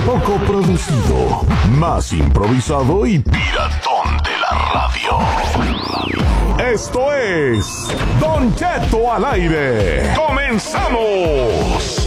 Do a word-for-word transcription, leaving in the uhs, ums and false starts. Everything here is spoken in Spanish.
poco producido, más improvisado y piratón de la radio. Esto es Don Cheto al aire. ¡Comenzamos!